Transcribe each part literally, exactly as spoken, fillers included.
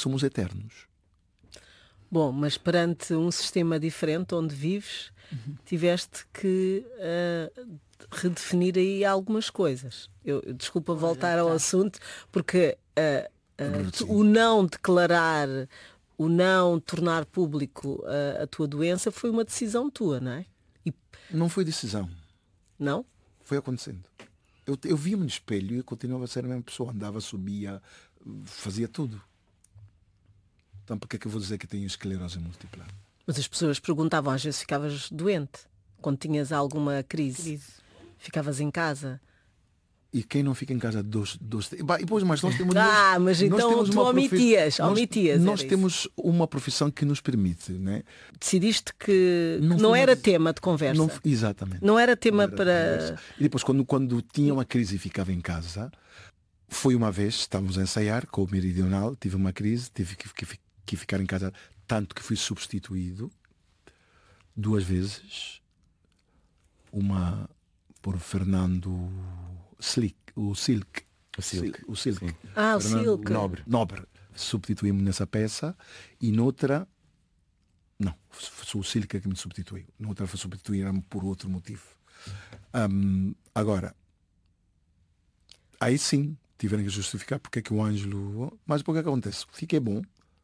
somos eternos. Bom, mas perante um sistema diferente onde vives, uhum. tiveste que uh, redefinir aí algumas coisas. Eu, eu desculpa Olha, voltar ao tá. assunto, porque uh, uh, tu, o não declarar, o não tornar público uh, a tua doença foi uma decisão tua, não é? E... Não foi decisão. Não? Foi acontecendo. Eu, eu via-me no espelho e eu continuava a ser a mesma pessoa. Andava, subia, fazia tudo. Então por que é que eu vou dizer que tenho esclerose múltipla? Mas as pessoas perguntavam, às vezes ficavas doente, quando tinhas alguma crise, crise. ficavas em casa. E quem não fica em casa dos... dos... E depois, mas nós temos... Ah, mas nós então temos tu uma omitias, profi... omitias. Nós, nós temos uma profissão que nos permite, né? Decidiste que não, não era uma... tema de conversa. Não, exatamente. Não era tema não era para... E depois, quando, quando tinha uma crise e ficava em casa, foi uma vez, estávamos a ensaiar com o Meridional, tive uma crise, tive que, que, que ficar em casa, tanto que fui substituído duas vezes. Uma por Fernando Slick, o Silk. O Silk. O Silk. Ah, o Fernando Silk. Nobre. Nobre. Substituímos nessa peça e noutra. Não, foi o Silk que me substituiu. Noutra foi substituir-me por outro motivo. Um, agora, aí sim, tiveram que justificar porque é que o Ângelo. Mas por que acontece? Fiquei bom.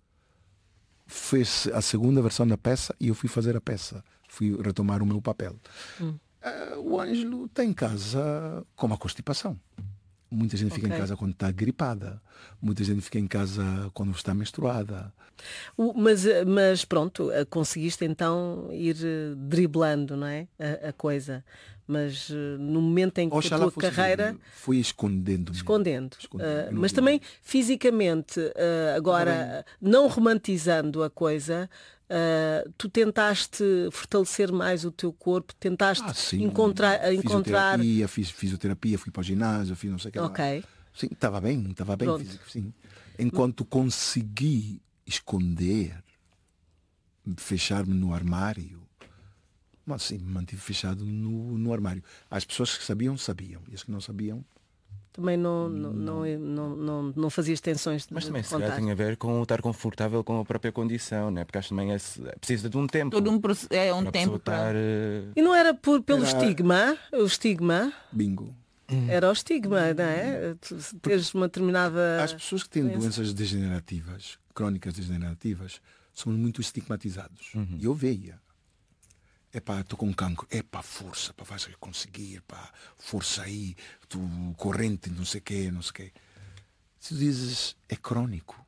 Fez a segunda versão da peça e eu fui fazer a peça. Fui retomar o meu papel. Hum. Uh, o Ângelo está em casa com uma constipação. Muita gente fica okay. em casa quando está gripada. Muita gente fica em casa quando está menstruada. O, mas, mas pronto, conseguiste então ir driblando, não é? A, a coisa. Mas no momento em que Oxalá a tua carreira... Fui escondendo. Escondendo. escondendo. Uh, mas também fisicamente, uh, agora, não romantizando a coisa... Uh, tu tentaste fortalecer mais o teu corpo, tentaste ah, sim. encontrar, encontrar... Fisioterapia, fiz fisioterapia, fui para o ginásio, fiz não sei o que lá. Ok. Sim, estava bem, estava bem físico, sim. Enquanto consegui esconder, fechar-me no armário, mas sim, me mantive fechado no, no armário. As pessoas que sabiam, sabiam. E as que não sabiam... Também não, não, não, não, não, não fazias tensões de Mas também de se calhar tem a ver com estar confortável com a própria condição, né? Porque acho que também é, precisa de um tempo. Todo um, é um para tempo para... para... E não era por, pelo Era... estigma? O estigma? Bingo. Era o estigma, não é? Teres uma determinada... As pessoas que têm doenças degenerativas, crónicas degenerativas, somos muito estigmatizados. Uhum. E eu veia. É pá, estou com cancro. É pá, força, pá, vais conseguir, pá, força aí, tu, corrente, não sei o quê, não sei o quê. Se tu dizes, é crónico,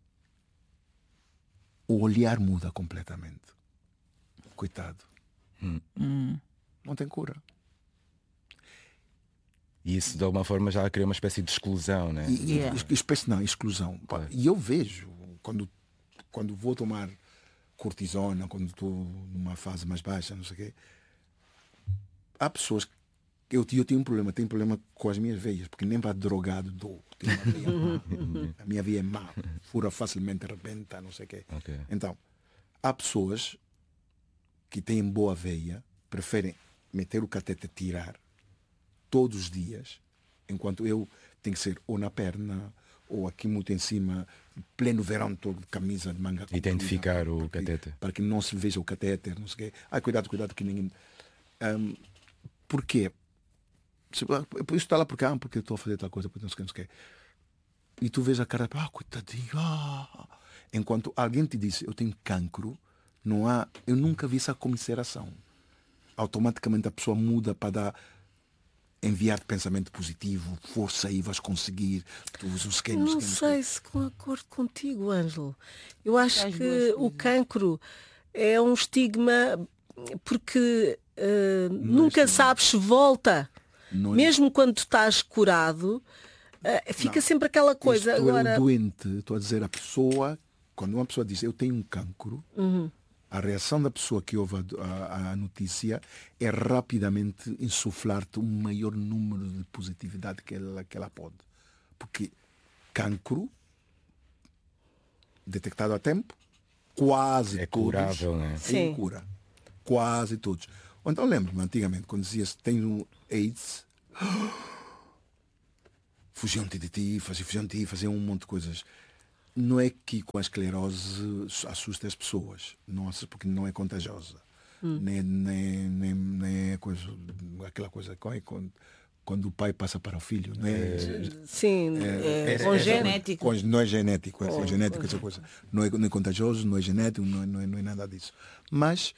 o olhar muda completamente. Coitado. Hum. Não tem cura. E isso de alguma forma já cria uma espécie de exclusão, né? E, yeah. Espécie não, exclusão. Pá, e eu vejo, quando, quando vou tomar cortisona, quando estou numa fase mais baixa, não sei o quê, há pessoas que eu, eu tenho um problema, tenho um problema com as minhas veias, porque nem para drogado dou. Tenho uma veia má. A minha veia é má, fura facilmente, arrebenta, não sei o quê. Okay. Então, há pessoas que têm boa veia, preferem meter o cateter e tirar todos os dias, enquanto eu tenho que ser ou na perna, ou aqui muito em cima, pleno verão, todo de camisa de manga. Identificar o catéter. Para que não se veja o catéter, não sei o quê. Ai, cuidado, cuidado, que ninguém... Um, porquê? Isso está lá porque, ah, porque eu estou a fazer tal coisa, porque não sei o que, não sei o quê. E tu vês a cara, ah, coitadinho, ah. Enquanto alguém te disse, eu tenho cancro, não há... Eu nunca vi essa comiseração. Automaticamente a pessoa muda para dar... enviar pensamento positivo, força aí, vais conseguir. Tu usas os esquemas. Não sei se concordo contigo, Ângelo. Eu acho que o cancro é um estigma porque uh, nunca é sabes se volta. Não Mesmo é. Quando estás curado, uh, fica não. sempre aquela coisa. Isto Agora... é o doente, estou a dizer, a pessoa, quando uma pessoa diz eu tenho um cancro, uhum. a reação da pessoa que ouve a, a, a notícia é rapidamente insuflar-te um maior número de positividade que ela, que ela pode. Porque cancro, detectado a tempo, quase é todos... curável, né? Tem cura. Quase todos. Ou então lembro-me, antigamente, quando dizia-se tenho AIDS, fugiam-te de ti, faziam, fugiam de ti, faziam um monte de coisas. não é que com a esclerose assusta as pessoas, não assusta porque não é contagiosa. Hum. Nem, nem, nem, nem é coisa, aquela coisa quando, quando o pai passa para o filho. Não é, Sim, é, é, é congénetico. É, não é genético, é oh, genético essa coisa. Não é, não é contagioso, não é genético, não é, não, é, não é nada disso. Mas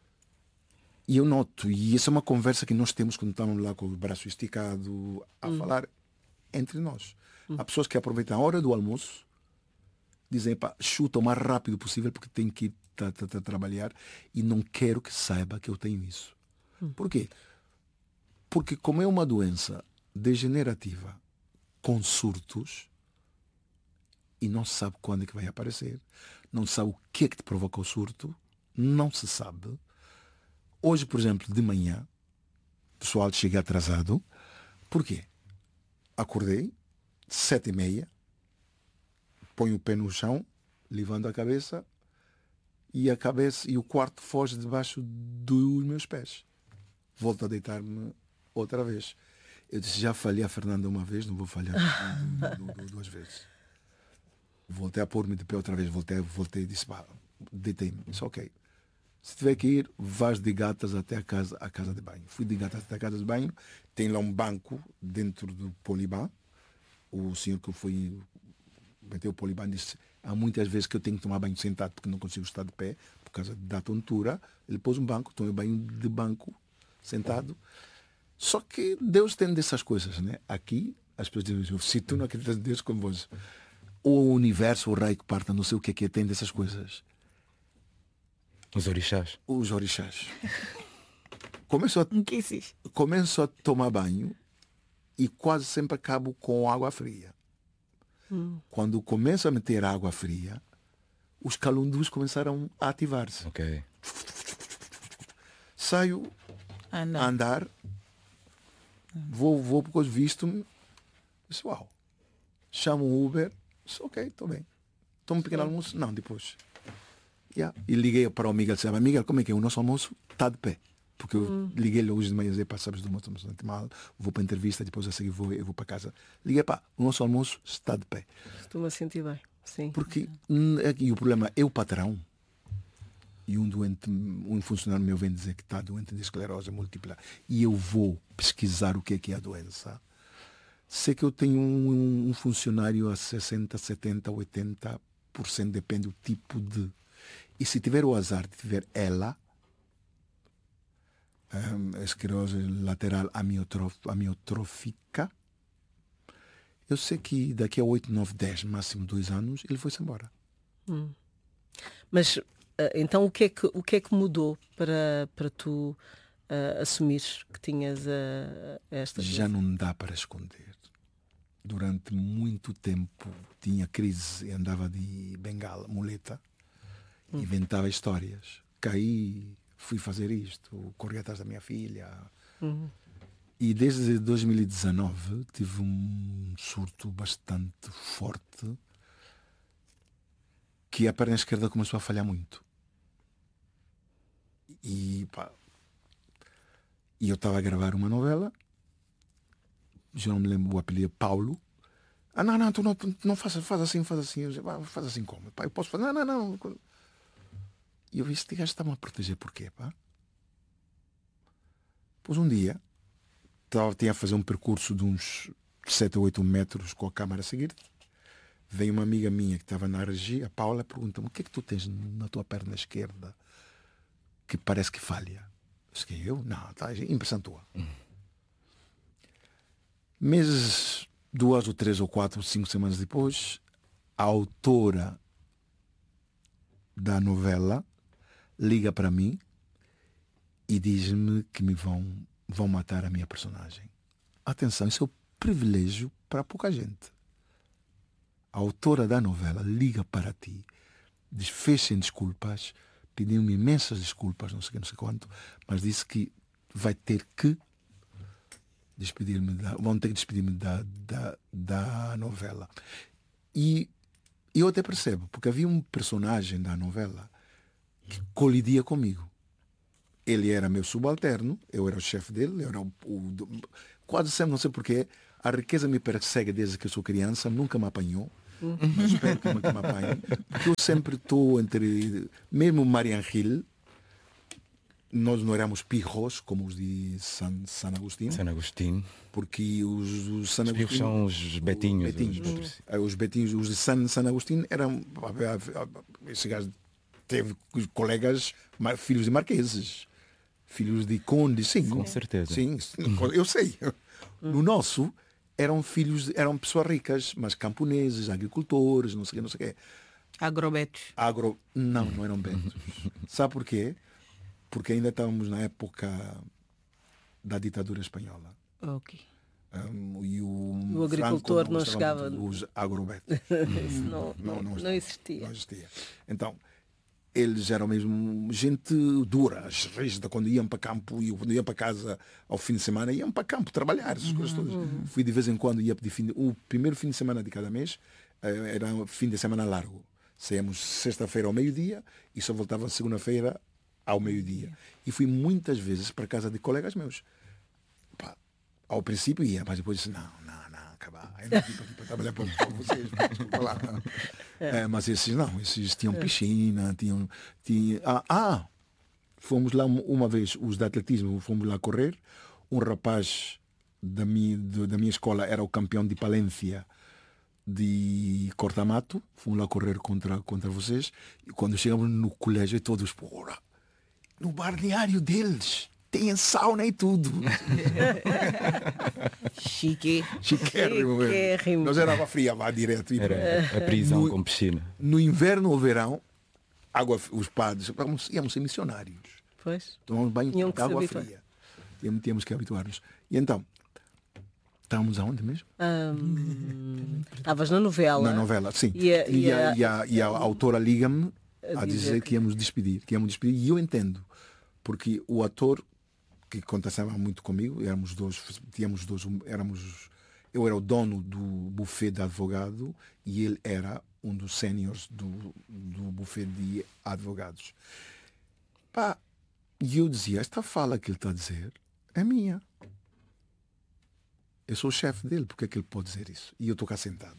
e eu noto, e essa é uma conversa que nós temos quando estamos lá com o braço esticado a hum. falar entre nós. Hum. Há pessoas que aproveitam a hora do almoço, dizem, pá, chuta o mais rápido possível porque tenho que ir a, a, a trabalhar e não quero que saiba que eu tenho isso. Hum. Por quê? Porque como é uma doença degenerativa com surtos e não se sabe quando é que vai aparecer, não se sabe o que é que te provoca o surto, não se sabe. Hoje, por exemplo, de manhã, o pessoal chega atrasado. Por quê? Acordei, sete e meia, ponho o pé no chão, levando a cabeça, e a cabeça e o quarto foge debaixo dos meus pés. Volto a deitar-me outra vez. Eu disse, já falhei a Fernanda uma vez, não vou falhar duas vezes. Voltei a pôr-me de pé outra vez, voltei, voltei e disse, pá, deitei-me. Disse, ok. Se tiver que ir, vais de gatas até a casa, a casa de banho. Fui de gatas até a casa de banho, tem lá um banco dentro do poliban. O senhor que foi meteu o poliban disse, há muitas vezes que eu tenho que tomar banho sentado porque não consigo estar de pé, por causa da tontura. Ele pôs um banco, tomei banho de banco, sentado. Só que Deus tem dessas coisas, né? Aqui, as pessoas dizem, se tu não acreditas em Deus, como vos... O universo, o rei que parta, não sei o que é que é, tem dessas coisas. Os orixás. Os orixás. Começo a, começo a tomar banho e quase sempre acabo com água fria. Hum. Quando começo a meter água fria, os calundros começaram a ativar-se. Okay. Saio Anda. a andar, vou, vou porque visto-me, disse, uau, chamo um Uber, disse, ok, estou bem. Tomo um pequeno almoço? Não, depois. Yeah. E liguei para o Miguel, disse, Miguel, como é que é? O nosso almoço está de pé. Porque eu hum. liguei-lhe hoje de manhã, dizia, pá, sabes do meu almoço mal, vou para a entrevista, depois a seguir vou, eu vou para casa. Liguei, pá, o nosso almoço está de pé. Estou-me a sentir bem, sim. Porque, e o problema é o patrão. E um doente, um funcionário meu vem dizer que está doente de esclerose múltipla. E eu vou pesquisar o que é que é a doença. Sei que eu tenho um, um funcionário a sessenta, setenta, oitenta por cento, depende do tipo de... E se tiver o azar de tiver ela, um, esclerose lateral amiotrófica, eu sei que daqui a oito, nove, dez, máximo dois anos, ele foi-se embora. Hum. Mas, então, o que é que, o que, é que mudou para, para tu uh, assumires que tinhas uh, esta... Já não dá para esconder. Durante muito tempo tinha crise e andava de bengala, muleta. Hum. Inventava histórias. Caí, fui fazer isto, corri atrás da minha filha. Hum. E desde dois mil e dezanove tive um surto bastante forte que a perna esquerda começou a falhar muito. E, pá, e eu estava a gravar uma novela, já não me lembro o apelido, Paulo. Ah, não, não, tu não, não faz, faz assim, faz assim. Eu disse, faz assim como? Pá, eu posso fazer? Não, não, não. E eu vi, este gajo está-me a proteger porquê, pá? Pois um dia, estava, tinha a fazer um percurso de uns sete ou oito metros com a câmara a seguir. Veio uma amiga minha que estava na regia, a Paula, pergunta-me, o que é que tu tens na tua perna esquerda que parece que falha? Disse que eu? Não, tá, impressão tua. Hum. Meses, duas ou três ou quatro, cinco semanas depois, a autora da novela liga para mim e diz-me que me vão, vão matar a minha personagem. Atenção, isso é um privilégio para pouca gente. A autora da novela liga para ti, diz, fez-se desculpas, pediu-me imensas desculpas, não sei o que, não sei quanto, mas disse que vai ter que despedir-me da, vão ter que despedir-me da, da, da novela. E eu até percebo, porque havia um personagem da novela que colidia comigo. Ele era meu subalterno, eu era o chefe dele, eu era o, o, quase sempre, não sei porquê, a riqueza me persegue desde que eu sou criança, nunca me apanhou. mas espero que me, que me apanhe, porque eu sempre estou entre, mesmo Marian Hill, nós não éramos pirros como os de San, San Agustín, San Agustín. porque os, os San Os Agustín pirros são os betinhos. Os betinhos, Os... Ah, os betinhos, os de San, San Agustín eram, esse gajo teve colegas filhos de marqueses, filhos de condes, sim, com certeza. Sim, eu sei. No nosso eram filhos, eram pessoas ricas, mas camponeses, agricultores, não sei o que, não sei o que. Agrobetos. Agro, não, não eram betos. Sabe porquê? Porque ainda estávamos na época da ditadura espanhola. Ok. Um, e o, o agricultor não, não chegava. Os agrobetos. Isso não, não, não, não, existia. não existia. Então, eles eram mesmo gente dura, rígida, quando iam para campo e quando iam para casa ao fim de semana, iam para campo trabalhar, essas coisas todas. Uhum. Fui de vez em quando, ia pedir fim de... o primeiro fim de semana de cada mês era um fim de semana largo. Saíamos sexta-feira ao meio-dia e só voltava segunda-feira ao meio-dia. E fui muitas vezes para casa de colegas meus. Pá, ao princípio ia, mas depois disse, não, não, não, acabar. Eu não vim para, para trabalhar para, para vocês. Para lá. É, mas esses não, esses tinham piscina, tinham... tinham ah, ah, fomos lá uma vez, os de atletismo, fomos lá correr. Um rapaz da minha, da minha escola era o campeão de Palência de corta-mato, fomos lá correr contra, contra vocês, e quando chegamos no colégio todos, porra, no balneário deles tem sauna e tudo. Chique. Chiquérrimo. Chiquérrimo. Nós era água fria, vá direto. E era a prisão no, com piscina. No inverno ou verão, água, os padres, íamos, íamos ser missionários. Pois. Tomamos banho de água fria. Tínhamos, tínhamos que habituar-nos. E então, estávamos aonde mesmo? Estavas um, na novela. Na novela, sim. E a, e a, e a, e a autora liga-me a, a dizer que íamos despedir, que íamos despedir. E eu entendo, porque o ator que contracenava muito comigo, éramos dois, tínhamos dois, éramos, eu era o dono do buffet de advogado e ele era um dos séniores do, do buffet de advogados. Pá, e eu dizia, esta fala que ele está a dizer é minha. Eu sou o chefe dele, porque é que ele pode dizer isso? E eu estou cá sentado.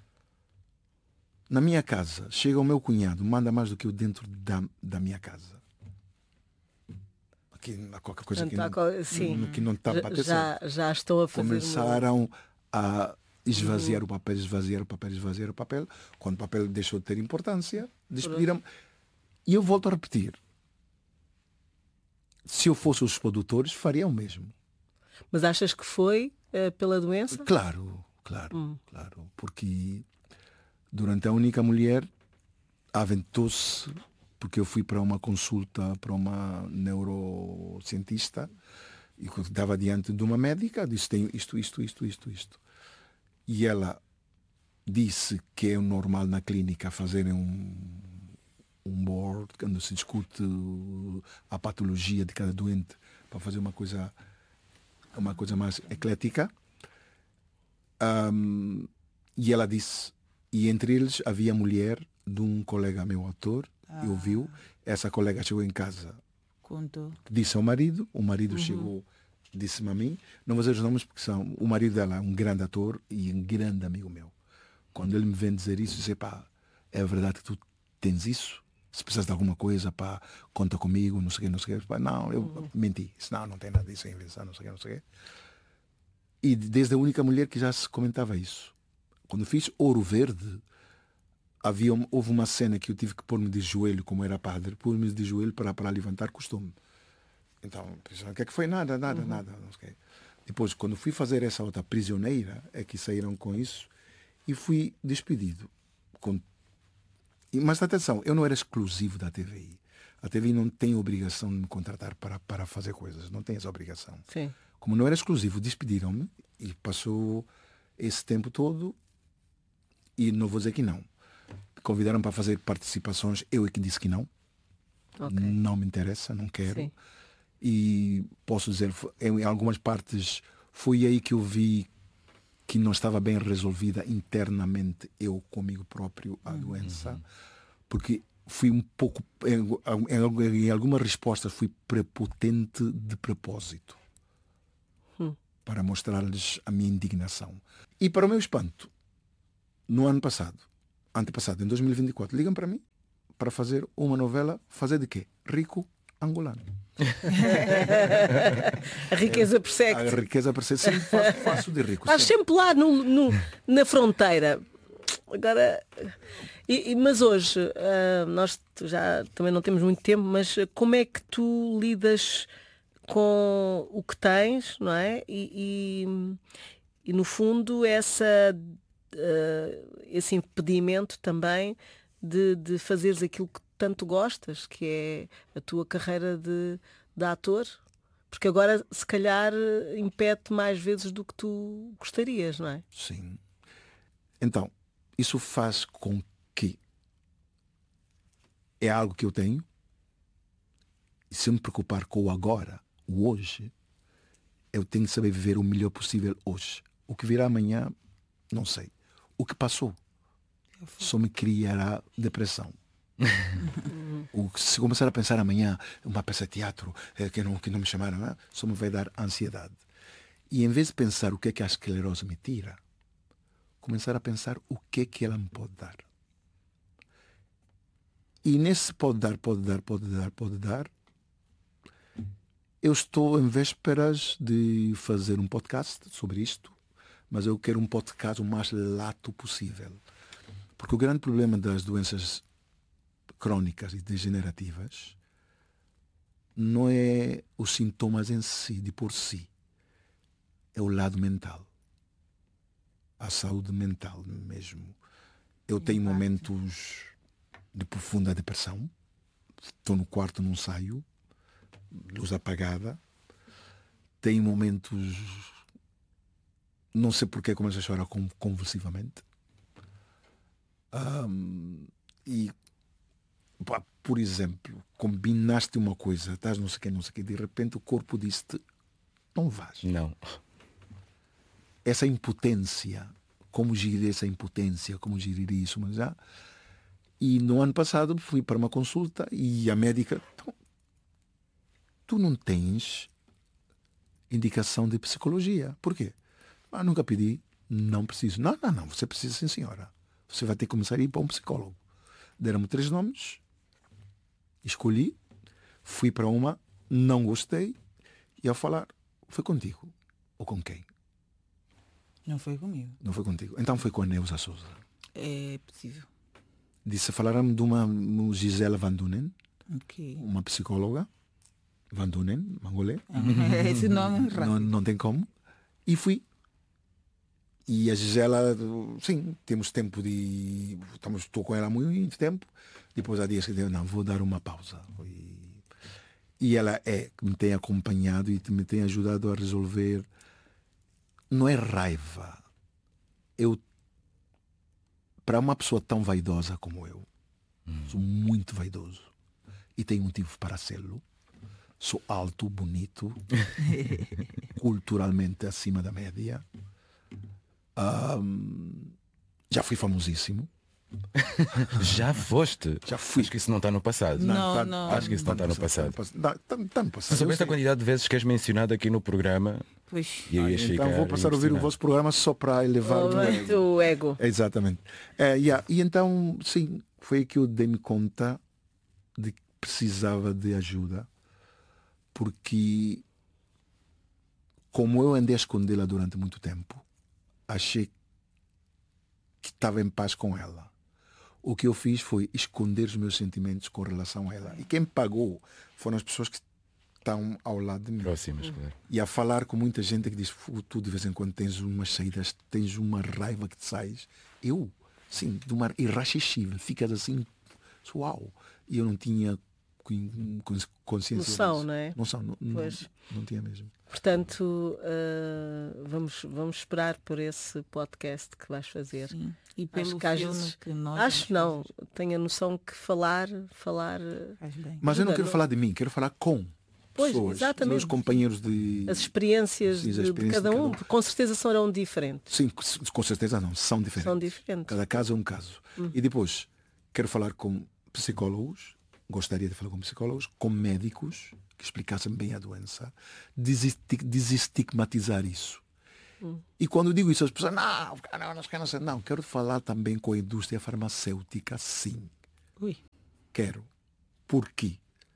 Na minha casa, chega o meu cunhado, manda mais do que eu dentro da, da minha casa. Aqui, qualquer coisa que não, co... Sim. que não está para ter já, já estou a fazer. Começaram uma... a esvaziar uhum. o papel, esvaziar o papel, esvaziar o papel. Quando o papel deixou de ter importância, despediram. E eu volto a repetir. Se eu fosse os produtores, faria o mesmo. Mas achas que foi uh, pela doença? Claro, claro, hum. claro. Porque durante a única mulher aventou-se, porque eu fui para uma consulta para uma neurocientista e estava diante de uma médica, disse tem isto, isto, isto, isto, isto. E ela disse que é o normal na clínica fazerem um, um board, quando se discute a patologia de cada doente, para fazer uma coisa, uma coisa mais eclética. Um, e ela disse, e entre eles havia a mulher de um colega meu autor, ah. eu viu, essa colega chegou em casa, Conto. disse ao marido, o marido uhum. chegou, disse-me a mim, não vou dizer os nomes porque são, o marido dela é um grande ator e um grande amigo meu. Quando ele me vem dizer isso, disse, pá, é verdade que tu tens isso? Se precisas de alguma coisa, pá, conta comigo, não sei o que, não sei o que. Pá, não, eu uhum. menti. Disse, não, não tem nada disso em invenção, não sei o que, não sei o que. E desde a única mulher que já se comentava isso. Quando fiz Ouro Verde, havia, houve uma cena que eu tive que pôr-me de joelho, como era padre, pôr-me de joelho para, para levantar costume. Então, o que é que foi? Nada, nada, uhum. nada. Não sei. Depois, quando fui fazer essa outra prisioneira, é que saíram com isso e fui despedido. Com... Mas atenção, eu não era exclusivo da T V I. A T V I não tem obrigação de me contratar para, para fazer coisas. Não tem essa obrigação. Sim. Como não era exclusivo, despediram-me e passou esse tempo todo e não vou dizer que não. Convidaram para fazer participações, eu é que disse que não. Okay. Não me interessa, não quero. Sim. E posso dizer, em algumas partes foi aí que eu vi que não estava bem resolvida internamente eu comigo próprio a uhum. doença, porque fui um pouco em, em, em algumas respostas fui prepotente de propósito uhum. para mostrar-lhes a minha indignação. E para o meu espanto, no ano passado, antepassado, em dois mil e vinte e quatro, ligam para mim para fazer uma novela, fazer de quê? Rico angolano. A riqueza persegue. A riqueza persegue. Sempre faço, faço de rico. Estás sempre lá no, no- na fronteira. Agora, e- e- mas hoje, ah, nós já também não temos muito tempo, mas como é que tu lidas com o que tens, não é? E, e- e, no fundo essa, ah, esse impedimento também de, de fazeres aquilo que tanto gostas, que é a tua carreira de, de ator, porque agora se calhar impede mais vezes do que tu gostarias, não é? Sim. Então, isso faz com que é algo que eu tenho, e se eu me preocupar com o agora, o hoje, eu tenho que saber viver o melhor possível hoje. O que virá amanhã, não sei. O que passou só me criará depressão. O que se começar a pensar amanhã, uma peça de teatro eh, que, não, que não me chamaram, eh, só me vai dar ansiedade. E em vez de pensar o que é que a esclerose me tira, começar a pensar o que é que ela me pode dar. E nesse pode dar, pode dar, pode dar, pode dar, eu estou em vésperas de fazer um podcast sobre isto, mas eu quero um podcast o mais lato possível. Porque o grande problema das doenças crónicas e degenerativas não é os sintomas em si, de por si. É o lado mental. A saúde mental mesmo. Eu tenho momentos de profunda depressão. Estou no quarto, não saio. Luz apagada. Tenho momentos... Não sei porque começo a chorar convulsivamente. Um, e, pá, por exemplo, combinaste uma coisa, estás não sei o que, não sei o que, de repente o corpo disse-te, não vais. Não. Essa impotência, como gerir essa impotência, como gerir isso, mas já. E no ano passado fui para uma consulta e a médica, então, tu não tens indicação de psicologia. Por quê? Ah, nunca pedi, não preciso. Não, não, não, você precisa sim, senhora. Você vai ter que começar a ir para um psicólogo. Deram-me três nomes, escolhi, fui para uma, não gostei, e ao falar, foi contigo. Ou com quem? Não foi comigo. Não foi contigo. Então foi com a Neuza Souza. É possível. Disse, falaram de uma Gisela Van Dunen, Ok. uma psicóloga, Van Dunen, mangolê. Esse nome é Não, rápido. não tem como. E fui. E a Gisela, sim, temos tempo de... Estamos, estou com ela há muito tempo. Depois há dias que eu não, vou dar uma pausa. E, e ela é, que me tem acompanhado e me tem ajudado a resolver. Não é raiva. Eu, para uma pessoa tão vaidosa como eu, hum. sou muito vaidoso. E tenho motivo para ser-lo. Sou alto, bonito, culturalmente acima da média. Um, já fui famosíssimo. Já foste? Já fui. Acho que isso não está no passado. Não, tá- não. Acho que isso não está no passado. Está tá, tá no passado. Sobre Eu esta sei. quantidade de vezes que és mencionado aqui no programa, Pois. e eu ia Então ficar vou passar a ouvir o impressionado. vosso programa só para elevar o Muito ego. o ego. Exatamente. É, yeah. E então, sim, foi aí que eu dei-me conta de que precisava de ajuda. Porque, como eu andei a escondê-la durante muito tempo, achei que estava em paz com ela. O que eu fiz foi esconder os meus sentimentos com relação a ela. E quem pagou foram as pessoas que estão ao lado de mim. Próximas, claro. E a falar com muita gente que diz, tu de vez em quando tens umas saídas, tens uma raiva que te sais. Eu, sim, de uma irrachexível, ficas assim, uau. E eu não tinha consciência Noção, disso. não é? Noção, não, não, Pois. não tinha mesmo. Portanto, ah, vamos, vamos esperar por esse podcast que vais fazer. Sim. E Acho pelo que às filme vezes- que nós Acho vamos não, tenho a noção que falar, falar fazer. Faz bem. Mas eu não Ajuda, quero não? falar de mim, quero falar com Pois, pessoas, exatamente. meus companheiros de... as experiências, Sim, as de, de experiências cada de um, cada um. porque com certeza serão diferentes. Sim, com certeza não, são diferentes. São diferentes. Cada caso é um caso. E depois, quero falar com psicólogos, gostaria de falar com psicólogos, com médicos que explicassem bem a doença, desesti- desestigmatizar isso. E quando digo isso, as pessoas, não, não, não, não, não, quero falar também com a indústria farmacêutica, sim. Ui. Quero. Por quê?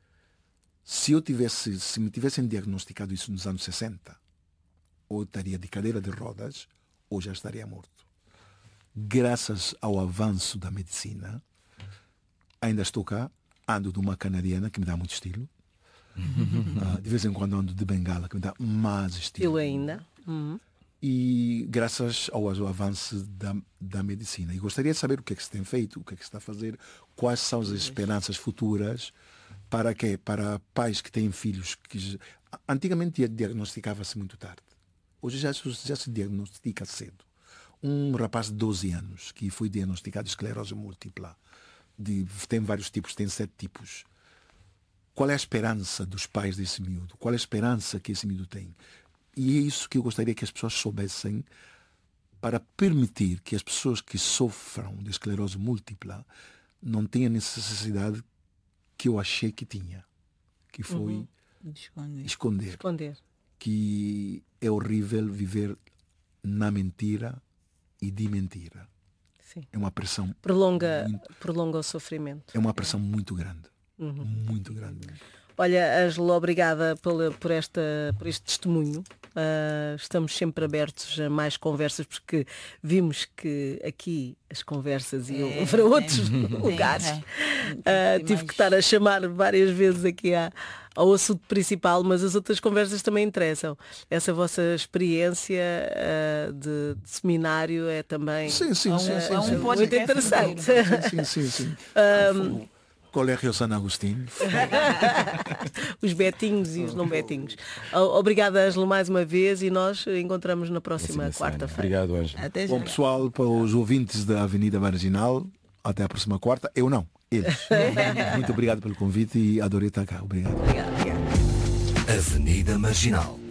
Se eu tivesse, se me tivessem diagnosticado isso nos anos sessenta, ou eu estaria de cadeira de rodas, ou já estaria morto. Graças ao avanço da medicina, ainda estou cá, ando de uma canadiana que me dá muito estilo. uh, de vez em quando ando de bengala que me dá mais estilo. Eu ainda. Uhum. E graças ao, ao avanço da, da medicina. E gostaria de saber o que é que se tem feito, o que é que se está a fazer, quais são as esperanças futuras. Para quê? Para pais que têm filhos que antigamente diagnosticava-se muito tarde. Hoje já, já se diagnostica cedo. Um rapaz de doze anos que foi diagnosticado de esclerose múltipla, de, tem vários tipos, tem sete tipos. Qual é a esperança dos pais desse miúdo? Qual é a esperança que esse miúdo tem? E é isso que eu gostaria que as pessoas soubessem para permitir que as pessoas que sofram de esclerose múltipla não tenham necessidade que eu achei que tinha, que foi Uhum. Esconder. esconder. Esconder. Que é horrível viver na mentira e de mentira. Sim. É uma pressão, Prolonga, muito- prolonga o sofrimento. é uma pressão muito grande. Uhum. Muito grande. Olha, Ângelo, obrigada pela, por, esta, por este testemunho. Uh, estamos sempre abertos a mais conversas, porque vimos que aqui as conversas iam É, para outros é. lugares. É, Uh, é. Tem tive mais- que estar a chamar várias vezes aqui à, ao assunto principal, mas as outras conversas também interessam. Essa vossa experiência uh, de, de seminário é também Sim, sim, É um- sim, sim, é um sim. muito podcast interessante. inteiro. Sim, sim, sim. Um, Colégio San Agostinho. Os betinhos e os não betinhos. O- Obrigada, Ângelo, mais uma vez, e nós encontramos na próxima Próxima semana. quarta-feira. Obrigado, Ângelo. Até já. Bom, pessoal, para os ouvintes da Avenida Marginal, até a próxima quarta. Eu não, eles. Muito obrigado pelo convite e adorei estar cá. Obrigado. Obrigada, obrigada. Avenida Marginal.